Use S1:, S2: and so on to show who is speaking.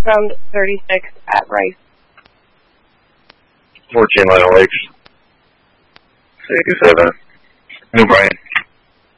S1: Found 36 at Rice.
S2: 14 Lionel Lakes. 87. New Brian.